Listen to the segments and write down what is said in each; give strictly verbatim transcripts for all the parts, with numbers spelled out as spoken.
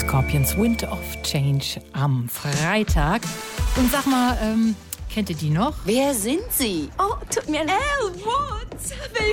Scorpions Wind of Change am Freitag. Und sag mal, ähm, kennt ihr die noch? Wer sind Sie? Oh, tut mir leid. Elle Woods,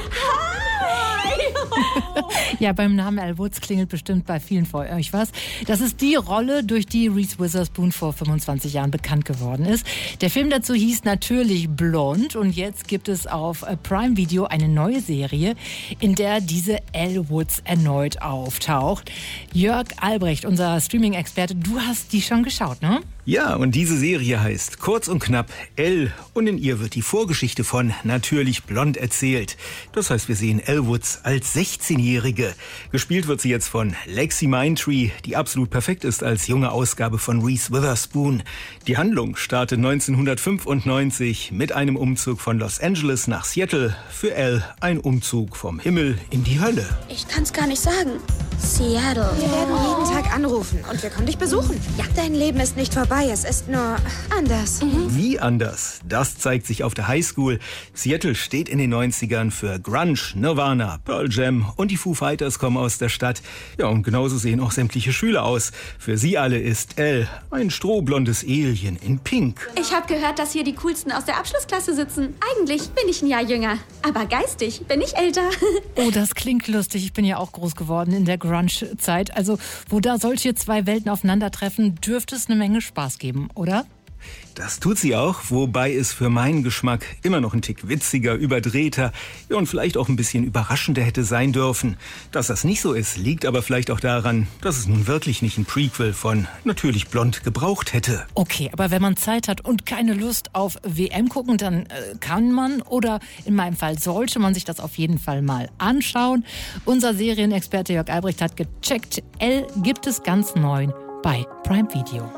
willkommen. Ja, beim Namen Elle Woods klingelt bestimmt bei vielen von euch was. Das ist die Rolle, durch die Reese Witherspoon vor fünfundzwanzig Jahren bekannt geworden ist. Der Film dazu hieß natürlich Blond und jetzt gibt es auf Prime Video eine neue Serie, in der diese Elle Woods erneut auftaucht. Jörg Albrecht, unser Streaming-Experte, du hast die schon geschaut, ne? Ja, und diese Serie heißt kurz und knapp Elle und in ihr wird die Vorgeschichte von Natürlich Blond erzählt. Das heißt, wir sehen Elle Woods als sechzehnjährige. Gespielt wird sie jetzt von Lexi Mindtree, die absolut perfekt ist als junge Ausgabe von Reese Witherspoon. Die Handlung startet neunzehnhundertfünfundneunzig mit einem Umzug von Los Angeles nach Seattle. Für Elle ein Umzug vom Himmel in die Hölle. Ich kann's gar nicht sagen. Seattle. Wir werden jeden Tag anrufen und wir kommen dich besuchen. Ja, dein Leben ist nicht vorbei, es ist nur anders. Mhm. Wie anders? Das zeigt sich auf der Highschool. Seattle steht in den neunzigern für Grunge, Nirvana, Pearl Jam und die Foo Fighters kommen aus der Stadt. Ja, und genauso sehen auch sämtliche Schüler aus. Für sie alle ist Elle ein strohblondes Alien in Pink. Ich habe gehört, dass hier die Coolsten aus der Abschlussklasse sitzen. Eigentlich bin ich ein Jahr jünger, aber geistig bin ich älter. Oh, das klingt lustig. Ich bin ja auch groß geworden in der Grunge-Zeit. Also, wo da solche zwei Welten aufeinandertreffen, dürfte es eine Menge Spaß geben, oder? Das tut sie auch, wobei es für meinen Geschmack immer noch ein Tick witziger, überdrehter ja, und vielleicht auch ein bisschen überraschender hätte sein dürfen. Dass das nicht so ist, liegt aber vielleicht auch daran, dass es nun wirklich nicht ein Prequel von Natürlich Blond gebraucht hätte. Okay, aber wenn man Zeit hat und keine Lust auf W M gucken, dann äh, kann man oder in meinem Fall sollte man sich das auf jeden Fall mal anschauen. Unser Serienexperte Jörg Albrecht hat gecheckt, Elle gibt es ganz neu bei Prime Video.